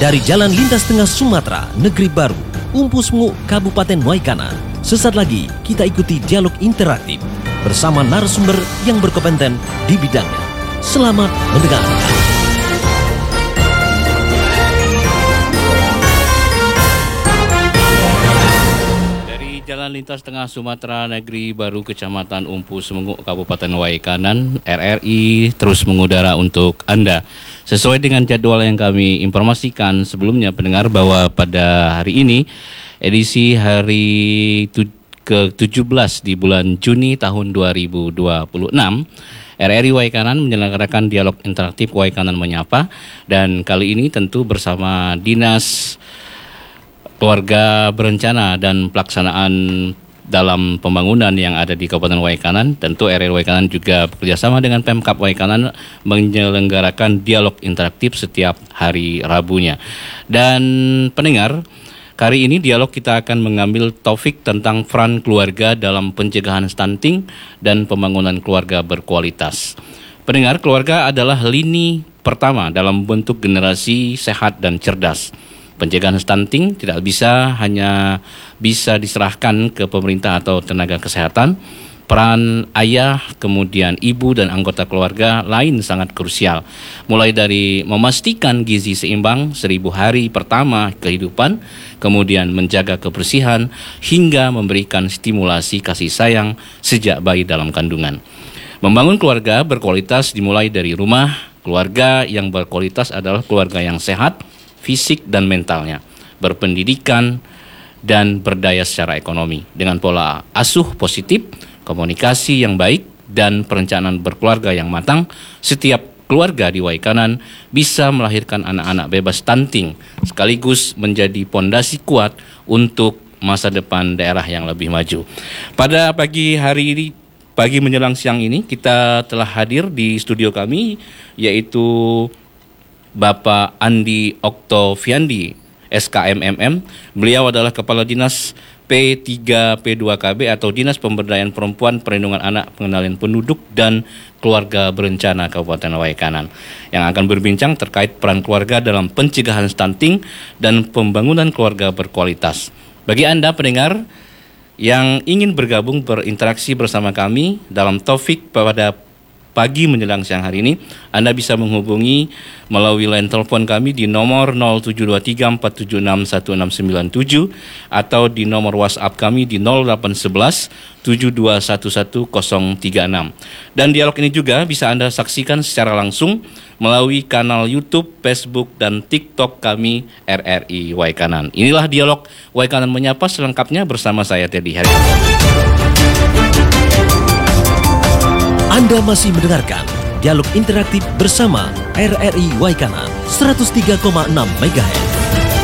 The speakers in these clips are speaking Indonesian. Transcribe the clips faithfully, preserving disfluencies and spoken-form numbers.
Dari Jalan Lintas Tengah Sumatera, Negeri Baru, Umpusmu, Kabupaten Waikanan. Sesaat lagi kita ikuti dialog interaktif bersama narasumber yang berkompeten di bidangnya. Selamat mendengarkan. Dari Jalan Lintas Tengah Sumatera, Negeri Baru, Kecamatan Umpusmu, Kabupaten Waikanan, R R I terus mengudara untuk Anda. Sesuai dengan jadwal yang kami informasikan sebelumnya pendengar, bahwa pada hari ini edisi hari ke tujuh belas di bulan Juni tahun dua ribu dua puluh enam, R R I Waikanan menyelenggarakan dialog interaktif Waikanan Menyapa, dan kali ini tentu bersama Dinas Keluarga Berencana dan Pelaksanaan dalam Pembangunan yang ada di Kabupaten Waikanan. Tentu R R I Waikanan juga bekerjasama dengan Pemkab Waikanan menyelenggarakan dialog interaktif setiap hari Rabunya. Dan pendengar, kali ini dialog kita akan mengambil topik tentang peran keluarga dalam pencegahan stunting dan pembangunan keluarga berkualitas. Pendengar, keluarga adalah lini pertama dalam bentuk generasi sehat dan cerdas. Pencegahan stunting tidak bisa hanya bisa diserahkan ke pemerintah atau tenaga kesehatan. Peran ayah, kemudian ibu dan anggota keluarga lain sangat krusial. Mulai dari memastikan gizi seimbang seribu hari pertama kehidupan, kemudian menjaga kebersihan, hingga memberikan stimulasi kasih sayang sejak bayi dalam kandungan. Membangun keluarga berkualitas dimulai dari rumah. Keluarga yang berkualitas adalah keluarga yang sehat, fisik dan mentalnya, berpendidikan dan berdaya secara ekonomi, dengan pola asuh positif, komunikasi yang baik, dan perencanaan berkeluarga yang matang. Setiap keluarga di Waikanan bisa melahirkan anak-anak bebas stunting, sekaligus menjadi pondasi kuat untuk masa depan daerah yang lebih maju. Pada pagi hari ini, pagi menjelang siang ini, kita telah hadir di studio kami, yaitu Bapak Andi Oktoviandi, S K M M M. Beliau adalah Kepala Dinas P tiga P dua K B atau Dinas Pemberdayaan Perempuan, Perlindungan Anak, Pengendalian Penduduk, dan Keluarga Berencana Kabupaten Waikanan, yang akan berbincang terkait peran keluarga dalam pencegahan stunting dan pembangunan keluarga berkualitas. Bagi Anda pendengar yang ingin bergabung berinteraksi bersama kami dalam topik pada pagi menjelang siang hari ini, Anda bisa menghubungi melalui line telepon kami di nomor nol tujuh dua tiga empat tujuh enam satu enam sembilan tujuh atau di nomor WhatsApp kami di nol delapan satu satu tujuh dua satu satu nol tiga enam. Dan dialog ini juga bisa Anda saksikan secara langsung melalui kanal YouTube, Facebook, dan TikTok kami R R I Waikanan. Inilah dialog Waikanan Menyapa selengkapnya bersama saya Teddy Hari. Anda masih mendengarkan dialog interaktif bersama R R I Waikanan seratus tiga koma enam megahertz.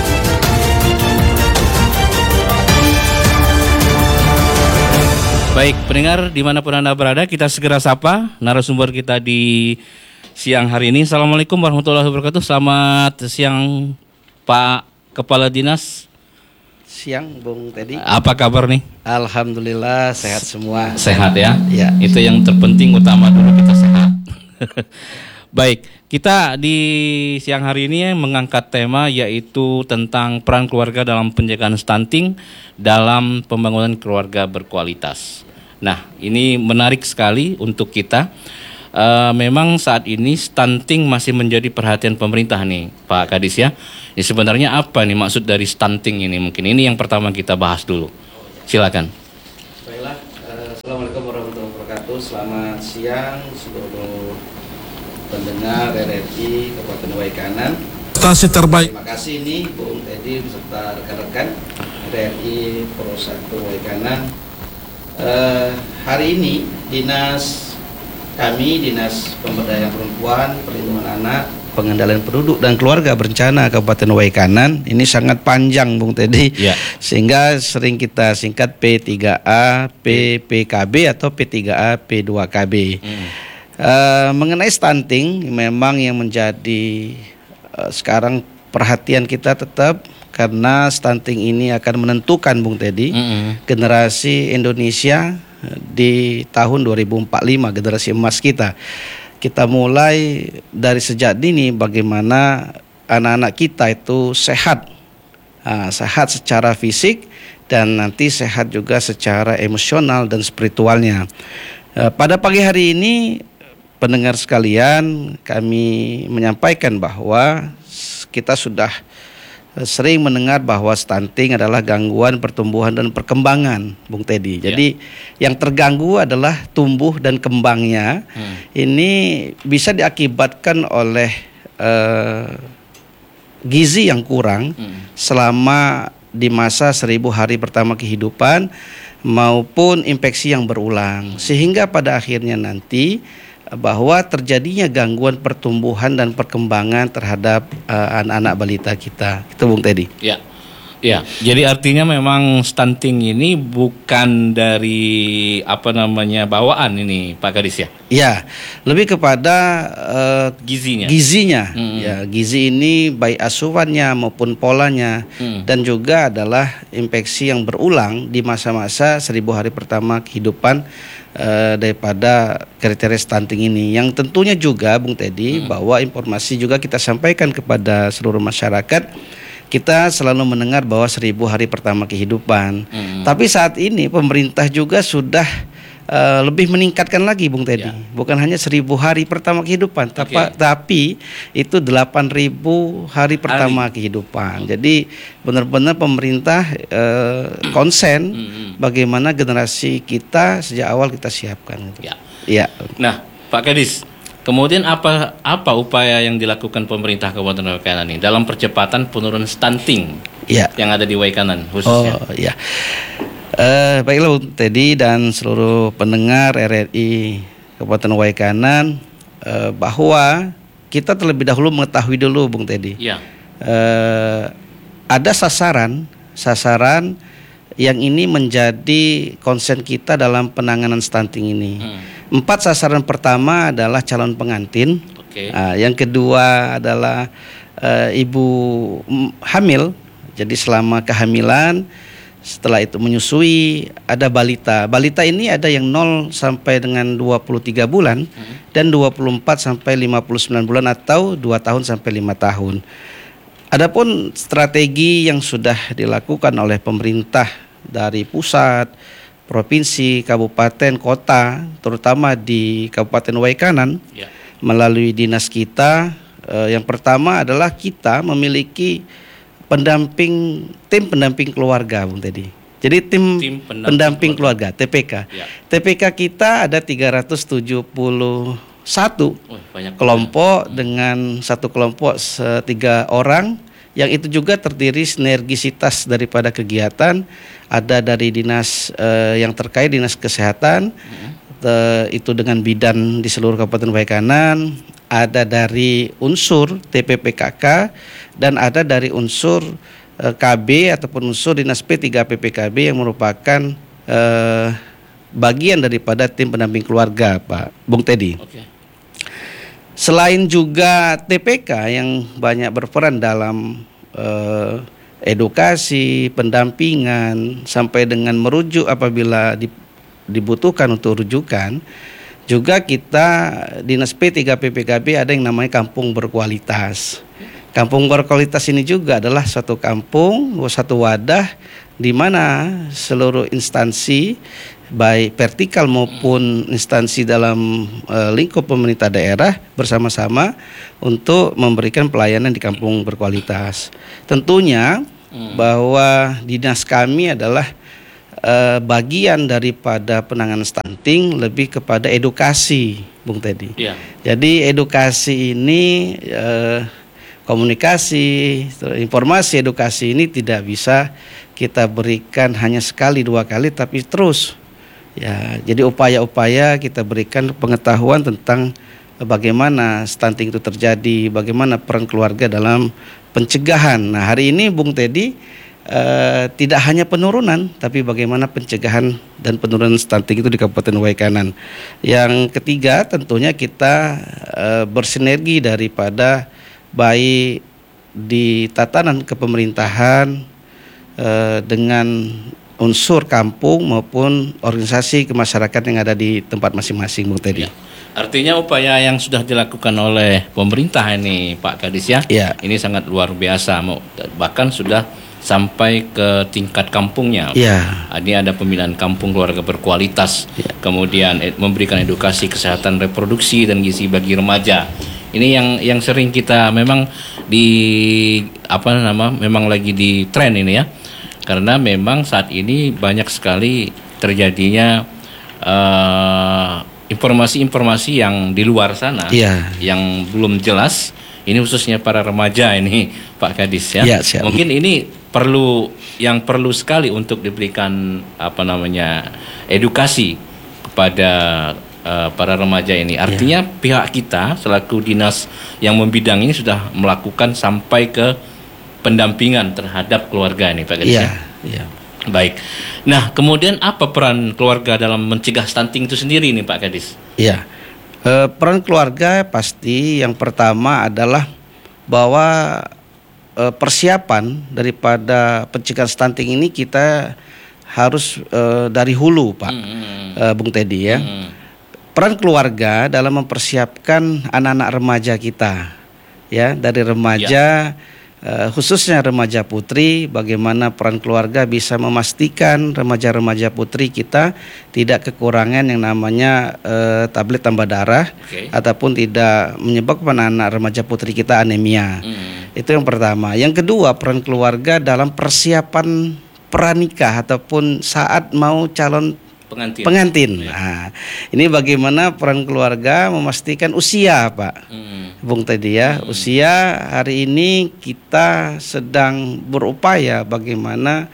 Baik, pendengar dimanapun Anda berada, kita segera sapa narasumber kita di siang hari ini. Assalamualaikum warahmatullahi wabarakatuh. Selamat siang Pak Kepala Dinas. Siang Bung Teddy. Apa kabar nih? Alhamdulillah sehat semua. Sehat ya? Ya. Itu yang terpenting, utama dulu kita sehat. Baik, kita di siang hari ini mengangkat tema yaitu tentang peran keluarga dalam pencegahan stunting dalam pembangunan keluarga berkualitas. Nah, ini menarik sekali untuk kita. Uh, memang saat ini stunting masih menjadi perhatian pemerintah nih Pak Kadis ya. Ini sebenarnya apa nih maksud dari stunting ini? Mungkin ini yang pertama kita bahas dulu. Silakan. Baiklah, uh, Assalamualaikum warahmatullahi wabarakatuh. Selamat siang seluruh pendengar R R I Kabupaten Waikanan. Stasi terbaik. Terima kasih nih Bung Teddy beserta rekan-rekan R R I Pro satu Waikanan. Uh, hari ini Dinas Kami, Dinas Pemberdayaan Perempuan, Perlindungan Anak, Pengendalian Penduduk, dan Keluarga Berencana Kabupaten Waikanan, ini sangat panjang Bung Teddy, ya. Sehingga sering kita singkat P tiga A, P P K B atau P tiga A, P dua K B. Hmm. Uh, mengenai stunting, memang yang menjadi uh, sekarang perhatian kita tetap, karena stunting ini akan menentukan Bung Teddy, hmm. generasi Indonesia di tahun dua ribu empat puluh lima, generasi emas kita. Kita mulai dari sejak dini bagaimana anak-anak kita itu sehat, nah, sehat secara fisik dan nanti sehat juga secara emosional dan spiritualnya. Eh, pada pagi hari ini pendengar sekalian, kami menyampaikan bahwa kita sudah sering mendengar bahwa stunting adalah gangguan pertumbuhan dan perkembangan, Bung Teddy. Jadi ya. yang terganggu adalah tumbuh dan kembangnya. Hmm. Ini bisa diakibatkan oleh uh, gizi yang kurang hmm. selama di masa seribu hari pertama kehidupan maupun infeksi yang berulang. Sehingga pada akhirnya nanti bahwa terjadinya gangguan pertumbuhan dan perkembangan terhadap uh, anak-anak balita kita. Itu Bung Teddy. Ya. Ya, jadi artinya memang stunting ini bukan dari apa namanya bawaan ini Pak Kadis ya? Ya, lebih kepada uh, gizinya. Gizinya, hmm. ya gizi ini baik asupannya maupun polanya hmm. dan juga adalah infeksi yang berulang di masa-masa seribu hari pertama kehidupan uh, daripada kriteria stunting ini. Yang tentunya juga Bung Teddy hmm. bahwa informasi juga kita sampaikan kepada seluruh masyarakat. Kita selalu mendengar bahwa seribu hari pertama kehidupan. Hmm. Tapi saat ini pemerintah juga sudah uh, lebih meningkatkan lagi, Bung Teddy. Ya. Bukan hanya seribu hari pertama kehidupan, okay. tapi, tapi itu delapan ribu hari pertama hari. kehidupan. Jadi benar-benar pemerintah uh, konsen hmm. bagaimana generasi kita sejak awal kita siapkan. Ya. Ya. Nah, Pak Kadis. Kemudian apa apa upaya yang dilakukan pemerintah Kabupaten Waikanan ini dalam percepatan penurunan stunting ya. yang ada di Waikanan khususnya? Oh ya, uh, baiklah Bung Teddy dan seluruh pendengar R R I Kabupaten Waikanan, uh, bahwa kita terlebih dahulu mengetahui dulu Bung Teddy. Ya. Uh, ada sasaran, sasaran yang ini menjadi konsen kita dalam penanganan stunting ini. Hmm. Empat sasaran pertama adalah calon pengantin. Okay. Uh, yang kedua adalah uh, ibu hamil. Jadi selama kehamilan, setelah itu menyusui, ada balita. Balita ini ada yang nol sampai dengan dua puluh tiga bulan hmm. dan dua puluh empat sampai lima puluh sembilan bulan atau dua tahun sampai lima tahun. Adapun strategi yang sudah dilakukan oleh pemerintah dari pusat, provinsi, kabupaten, kota, terutama di Kabupaten Waikanan, ya. melalui dinas kita, eh, yang pertama adalah kita memiliki pendamping tim pendamping keluarga, Bung Teddy. Jadi tim, tim pendamping, pendamping keluarga, keluarga T P K. Ya. T P K kita ada tiga ratus tujuh puluh satu oh, kelompok ya. dengan satu kelompok tiga orang. Yang itu juga terdiri sinergisitas daripada kegiatan, ada dari dinas eh, yang terkait dinas kesehatan, hmm. te, itu dengan bidan di seluruh Kabupaten Waikanan, ada dari unsur T P P K K dan ada dari unsur eh, K B ataupun unsur dinas P tiga P P K B yang merupakan eh, bagian daripada tim pendamping keluarga, Pak Bung Teddy. Okay. Selain juga T P K yang banyak berperan dalam eh, edukasi, pendampingan, sampai dengan merujuk apabila dibutuhkan untuk rujukan, juga kita Dinas P tiga P P K B ada yang namanya kampung berkualitas. Kampung berkualitas ini juga adalah suatu kampung, satu wadah di mana seluruh instansi baik vertikal maupun instansi dalam uh, lingkup pemerintah daerah bersama-sama untuk memberikan pelayanan di kampung berkualitas. Tentunya hmm. bahwa dinas kami adalah uh, bagian daripada penanganan stunting lebih kepada edukasi, Bung Teddy. Yeah. Jadi edukasi ini uh, komunikasi, informasi edukasi ini tidak bisa kita berikan hanya sekali dua kali tapi terus. Ya, jadi upaya-upaya kita berikan pengetahuan tentang bagaimana stunting itu terjadi, bagaimana peran keluarga dalam pencegahan. Nah, hari ini Bung Teddy eh, tidak hanya penurunan, tapi bagaimana pencegahan dan penurunan stunting itu di Kabupaten Waikanan. Yang ketiga, tentunya kita eh, bersinergi daripada baik di tatanan kepemerintahan eh, dengan unsur kampung maupun organisasi kemasyarakatan yang ada di tempat masing-masing, Bung Teddy. Ya. Artinya upaya yang sudah dilakukan oleh pemerintah ini Pak Kadis ya, Ya. ini sangat luar biasa, bahkan sudah sampai ke tingkat kampungnya. Ya. Ini ada pembinaan kampung keluarga berkualitas, Ya. kemudian ed- memberikan edukasi kesehatan reproduksi dan gizi bagi remaja. Ini yang yang sering kita memang di apa nama memang lagi di tren ini ya, karena memang saat ini banyak sekali terjadinya uh, informasi-informasi yang di luar sana, Iya. yang belum jelas. Ini khususnya para remaja ini, Pak Kadis ya. Iya, siap. Mungkin ini perlu yang perlu sekali untuk diberikan apa namanya edukasi kepada uh, para remaja ini. Artinya Iya. pihak kita selaku dinas yang membidang ini sudah melakukan sampai ke pendampingan terhadap keluarga ini, Pak Kadis Iya. ya. Iya. Baik. Nah, kemudian apa peran keluarga dalam mencegah stunting itu sendiri nih Pak Kadis? Iya. Eh, peran keluarga pasti yang pertama adalah bahwa eh, persiapan daripada pencegahan stunting ini kita harus eh, dari hulu, Pak. Hmm. Eh, Bung Teddy ya. Hmm. Peran keluarga dalam mempersiapkan anak-anak remaja kita, ya, dari remaja. Uh, khususnya remaja putri, bagaimana peran keluarga bisa memastikan remaja-remaja putri kita tidak kekurangan yang namanya uh, tablet tambah darah, Oke. ataupun tidak menyebabkan anak remaja putri kita anemia. Hmm. Itu yang pertama. Yang kedua, peran keluarga dalam persiapan pranikah ataupun saat mau calon Pengantin. pengantin. Ya. Nah, ini bagaimana peran keluarga memastikan usia, Pak. Hmm. Bung Teddy ya, Hmm. usia hari ini kita sedang berupaya bagaimana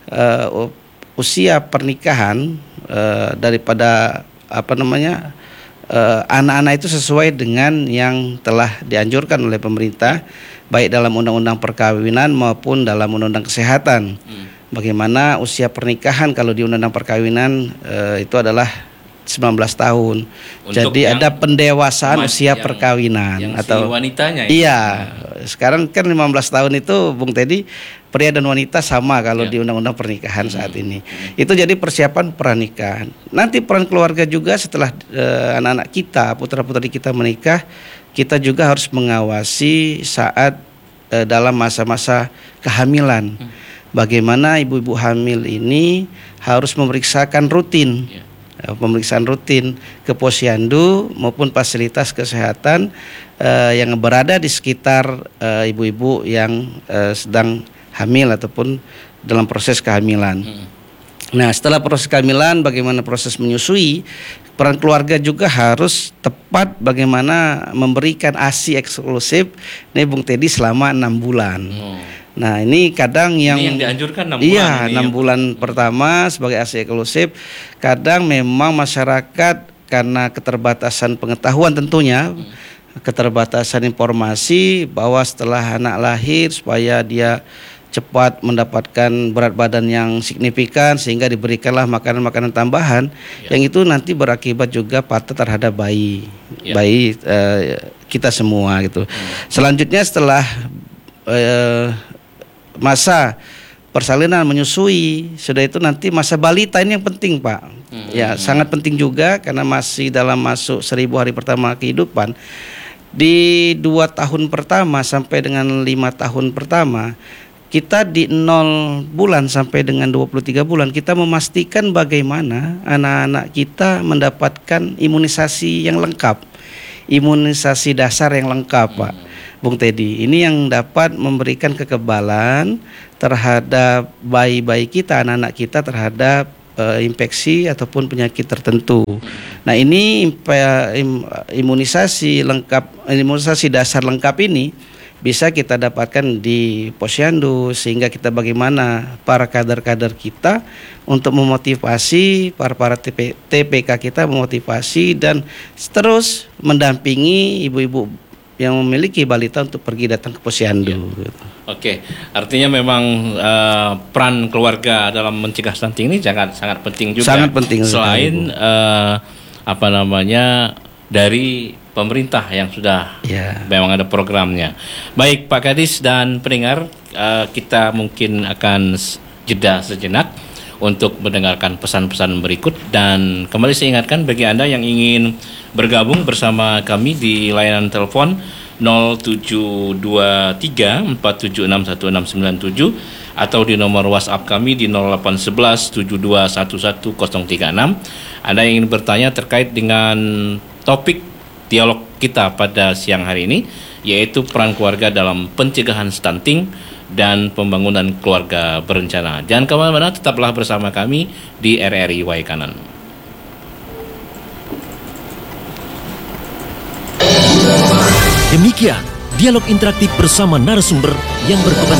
uh, usia pernikahan uh, daripada apa namanya uh, anak-anak itu sesuai dengan yang telah dianjurkan oleh pemerintah, baik dalam undang-undang perkawinan maupun dalam undang-undang kesehatan. Hmm. Bagaimana usia pernikahan kalau di undang-undang perkawinan uh, itu adalah sembilan belas tahun. Untuk Jadi yang ada pendewasaan mas- usia yang- perkawinan yang atau si wanitanya. ya? Iya. Sekarang kan lima belas tahun itu Bung Teddy pria dan wanita sama kalau Ya. di undang-undang pernikahan Hmm. saat ini. Itu jadi persiapan pernikahan. Nanti peran keluarga juga setelah eh, anak-anak kita, putra-putri kita menikah, kita juga harus mengawasi saat eh, dalam masa-masa kehamilan. Hmm. Bagaimana ibu-ibu hamil ini harus memeriksakan rutin. Ya. Eh, pemeriksaan rutin ke posyandu maupun fasilitas kesehatan eh, yang berada di sekitar eh, ibu-ibu yang eh, sedang hamil ataupun dalam proses kehamilan. Hmm. Nah, setelah proses kehamilan, bagaimana proses menyusui, peran keluarga juga harus tepat bagaimana memberikan ASI eksklusif nih Bung Teddy selama enam bulan. Oh. Nah, ini kadang yang Ini yang dianjurkan enam iya, bulan ini enam ya. bulan pertama sebagai ASI eksklusif. Kadang memang masyarakat karena keterbatasan pengetahuan tentunya, Hmm. keterbatasan informasi bahwa setelah anak lahir supaya dia cepat mendapatkan berat badan yang signifikan sehingga diberikanlah makanan-makanan tambahan Ya. yang itu nanti berakibat juga fatal terhadap bayi, Ya. bayi eh, kita semua gitu. Hmm. Selanjutnya setelah eh, masa persalinan menyusui, sudah itu nanti masa balita ini yang penting, Pak. Hmm. Ya, sangat penting juga karena masih dalam masuk seribu hari pertama kehidupan. Di dua tahun pertama sampai dengan lima tahun pertama, kita di nol bulan sampai dengan dua puluh tiga bulan kita memastikan bagaimana anak-anak kita mendapatkan imunisasi yang lengkap, imunisasi dasar yang lengkap, Pak. Bung Teddy, ini yang dapat memberikan kekebalan terhadap bayi-bayi kita, anak-anak kita terhadap uh, infeksi ataupun penyakit tertentu. Nah, ini impa- im- imunisasi lengkap, imunisasi dasar lengkap ini bisa kita dapatkan di posyandu, sehingga kita bagaimana para kader-kader kita untuk memotivasi para para T P K kita, memotivasi dan terus mendampingi ibu-ibu yang memiliki balita untuk pergi datang ke posyandu. Ya. Oke, artinya memang uh, peran keluarga dalam mencegah stunting ini sangat sangat penting juga. Sangat penting. Selain uh, apa namanya dari pemerintah yang sudah Ya. memang ada programnya. Baik Pak Kadis dan pendengar, uh, kita mungkin akan jeda sejenak untuk mendengarkan pesan-pesan berikut. Dan kembali saya ingatkan bagi Anda yang ingin bergabung bersama kami di layanan telepon nol tujuh dua tiga empat tujuh enam satu enam sembilan tujuh atau di nomor WhatsApp kami di nol delapan satu satu tujuh dua satu satu nol tiga enam. Anda yang ingin bertanya terkait dengan topik dialog kita pada siang hari ini, yaitu peran keluarga dalam pencegahan stunting dan pembangunan keluarga berencana. Jangan kemana-mana, tetaplah bersama kami di R R I Waikanan. Demikian dialog interaktif bersama narasumber yang berkepentingan